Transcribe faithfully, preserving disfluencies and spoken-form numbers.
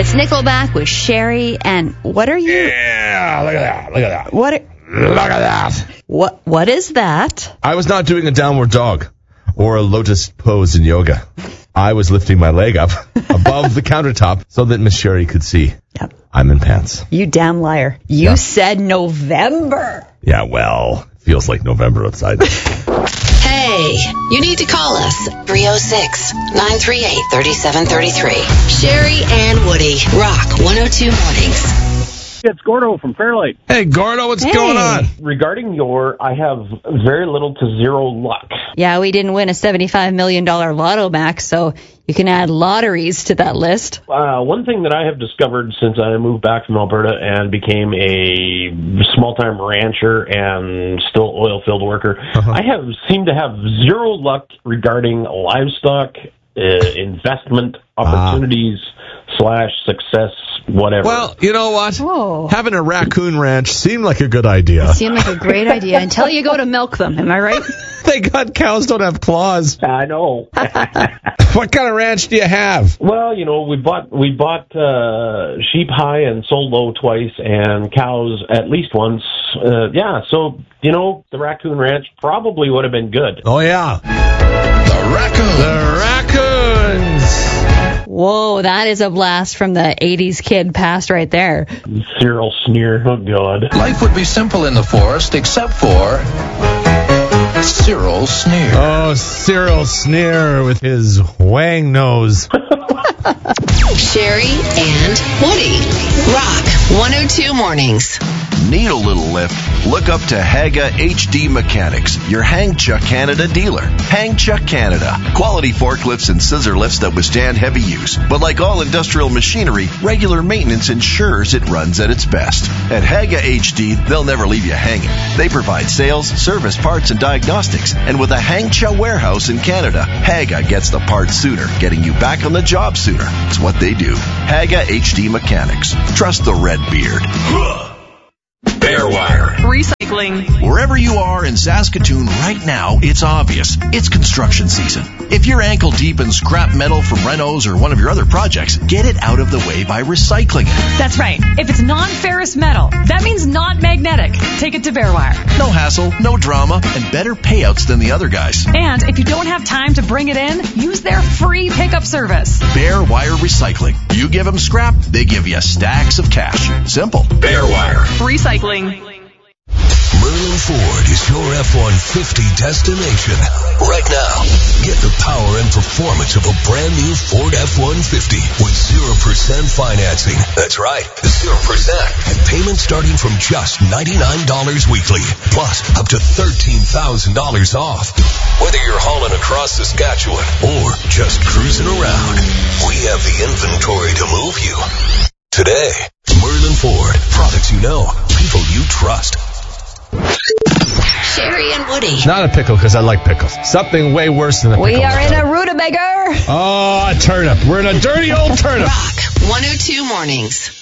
It's Nickelback with Sherry, and what are you? Yeah, look at that, look at that. What? Are, Look at that. What? What is that? I was not doing a downward dog or a lotus pose in yoga. I was lifting my leg up above the countertop so that Miss Sherry could see. Yep. I'm in pants. You damn liar. You Yeah. said November. Yeah, well, feels like November outside. Hey, you need to call us. three oh six, nine three eight, three seven three three. Sherry and Woody. Rock one oh two Mornings. It's Gordo from Fairlight. Hey, Gordo, what's Hey. going on? Regarding your, I have very little to zero luck. Yeah, we didn't win a seventy-five million dollars lotto, Max, so you can add lotteries to that list. Uh, one thing that I have discovered since I moved back from Alberta and became a small-time rancher and still oil-field worker, Uh-huh. I have seemed to have zero luck regarding livestock, uh, investment opportunities, slash success, whatever. Well, you know what? Whoa. Having a raccoon ranch seemed like a good idea. Seemed like a great idea until you go to milk them. Am I right? They got cows don't have claws. I know. What kind of ranch do you have? Well, you know, we bought we bought uh, sheep high and sold low twice, and cows at least once. Uh, yeah, so you know, the raccoon ranch probably would have been good. Oh, yeah. The raccoons. The raccoons. Whoa, that is a blast from the eighties kid past right there. Cyril Sneer, oh God. Life would be simple in the forest except for Cyril Sneer. Oh, Cyril Sneer with his wang nose. Sherry and Woody. Rock one oh two Mornings. Need a little lift? Look up to Haga H D Mechanics, your Hang Chuck Canada dealer. Hang Chuck Canada. Quality forklifts and scissor lifts that withstand heavy use. But like all industrial machinery, regular maintenance ensures it runs at its best. At Haga H D, they'll never leave you hanging. They provide sales, service, parts, and diagnostics. And with a Hang Chuck warehouse in Canada, Haga gets the parts sooner, getting you back on the job sooner. It's what they do. Haga H D Mechanics. Trust the red beard. Bearwire. Recycling. Wherever you are in Saskatoon right now, it's obvious. It's construction season. If you're ankle deep in scrap metal from Renault's or one of your other projects, get it out of the way by recycling it. That's right. If it's non-ferrous metal, that means not magnetic. Take it to Bearwire. No hassle, no drama, and better payouts than the other guys. And if you don't have time to bring it in, use their free pickup service. Bearwire Recycling. You give them scrap, they give you stacks of cash. Simple. Bearwire. Recycling. Merlin Ford is your F one fifty destination. Right now, get the power and performance of a brand new Ford F one fifty with zero percent financing. That's right, zero percent. And payments starting from just ninety-nine dollars weekly, plus up to thirteen thousand dollars off. Whether you're hauling across Saskatchewan or just cruising around, we have the inventory to move you. Today, Merlin Ford. Products you know, people you trust. Sherry and Woody. Not a pickle, because I like pickles. Something way worse than a pickle. We are in a rutabaga. Oh, a turnip. We're in a dirty old turnip. Rock one oh two Mornings.